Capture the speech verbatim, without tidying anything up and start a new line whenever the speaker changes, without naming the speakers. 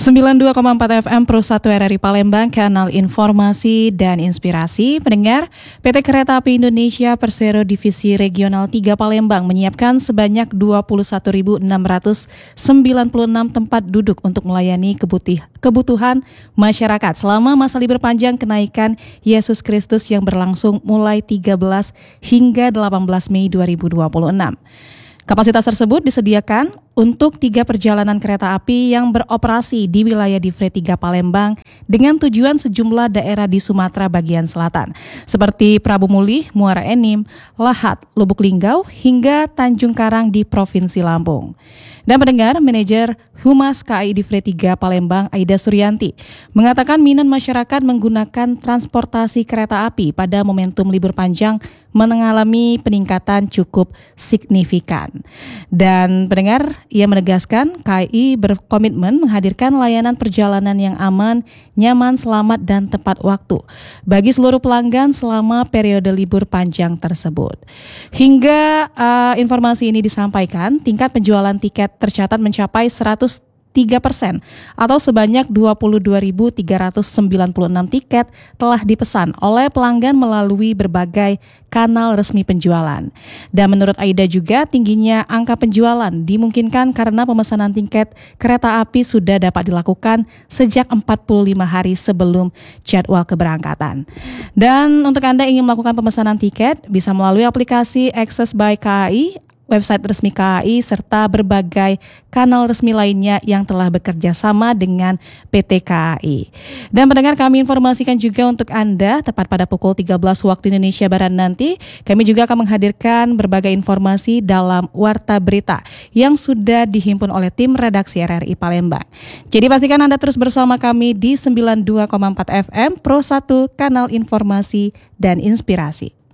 sembilan puluh dua koma empat F M Pro satu R R I Palembang, kanal informasi dan inspirasi. Pendengar, P T Kereta Api Indonesia Persero Divisi Regional tiga Palembang menyiapkan sebanyak dua puluh satu ribu enam ratus sembilan puluh enam tempat duduk untuk melayani kebutuh- kebutuhan masyarakat selama masa libur panjang kenaikan Yesus Kristus yang berlangsung mulai tiga belas hingga delapan belas Mei dua ribu dua puluh enam. Kapasitas tersebut disediakan untuk tiga perjalanan kereta api yang beroperasi di wilayah Divre tiga Palembang dengan tujuan sejumlah daerah di Sumatera bagian selatan seperti Prabu Mulih, Muara Enim, Lahat, Lubuk Linggau hingga Tanjung Karang di Provinsi Lampung. Dan pendengar, manajer Humas K A I Divre tiga Palembang Aida Suryanti mengatakan minat masyarakat menggunakan transportasi kereta api pada momentum libur panjang mengalami peningkatan cukup signifikan. Dan pendengar, ia menegaskan K A I berkomitmen menghadirkan layanan perjalanan yang aman, nyaman, selamat, dan tepat waktu bagi seluruh pelanggan selama periode libur panjang tersebut. Hingga uh, informasi ini disampaikan, tingkat penjualan tiket tercatat mencapai seratus tiga persen atau sebanyak dua puluh dua ribu tiga ratus sembilan puluh enam tiket telah dipesan oleh pelanggan melalui berbagai kanal resmi penjualan. Dan menurut Aida juga tingginya angka penjualan dimungkinkan karena pemesanan tiket kereta api sudah dapat dilakukan sejak empat puluh lima hari sebelum jadwal keberangkatan. Dan untuk Anda ingin melakukan pemesanan tiket bisa melalui aplikasi Access by K A I, website resmi K A I, serta berbagai kanal resmi lainnya yang telah bekerja sama dengan P T K A I. Dan pendengar, kami informasikan juga untuk Anda, tepat pada pukul tiga belas waktu Indonesia Barat nanti, kami juga akan menghadirkan berbagai informasi dalam Warta Berita yang sudah dihimpun oleh tim redaksi R R I Palembang. Jadi pastikan Anda terus bersama kami di sembilan puluh dua koma empat F M Pro satu, kanal informasi dan inspirasi.